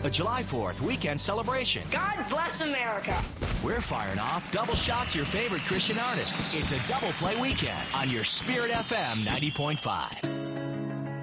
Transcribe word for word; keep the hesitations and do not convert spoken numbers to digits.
a July fourth weekend celebration. God bless America. We're firing off double shots of your favorite Christian artists. It's a double play weekend on your Spirit F M ninety point five.